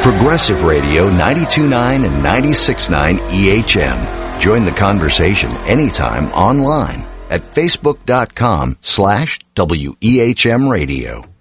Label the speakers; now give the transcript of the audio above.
Speaker 1: Progressive Radio 92.9 and 96.9 EHM. Join the conversation anytime online at facebook.com/WEHM Radio.